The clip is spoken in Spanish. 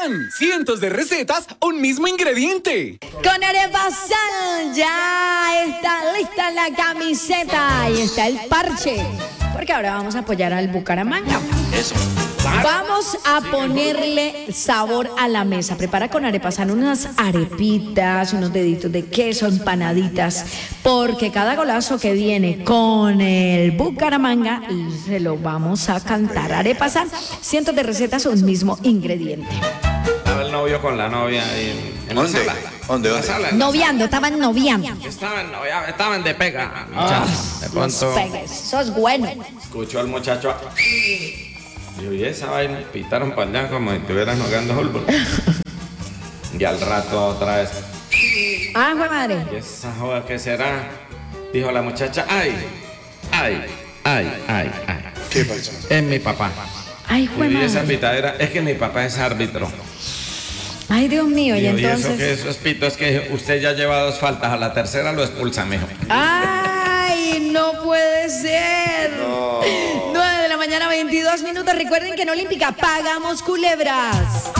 Arepasan, cientos de recetas, un mismo ingrediente. Con Arepasan ya está lista la camiseta y está el parche, porque ahora vamos a apoyar al Bucaramanga. Eso. Vamos a ponerle sabor a la mesa. Prepara con Arepasan unas arepitas, unos deditos de queso, empanaditas, porque cada golazo que viene con el Bucaramanga se lo vamos a cantar. Arepasan, cientos de recetas, un mismo ingrediente. Estaba el novio con la novia en la sala. ¿Dónde? En la sala. Noviando, estaban noviando. Estaban de pega. De pronto Eso es bueno. escuchó al muchacho. Dijo, y esa vaina, pitaron para allá como si estuvieran jugando fútbol. Y al rato otra vez. Ah, fue madre. ¿Y esa joda qué será? Dijo la muchacha, ay. ¿Qué pasó? Es mi papá. Ay, fue Y esa madre. pitadera, es que mi papá es árbitro. Ay, Dios mío, y Dijo, y eso entonces. que eso es pito, es que usted ya lleva 2 faltas, a la tercera lo expulsa, mijo. ¡Ay, no puede ser! 9 de la mañana, 22 minutos. Recuerden que en Olímpica pagamos culebras.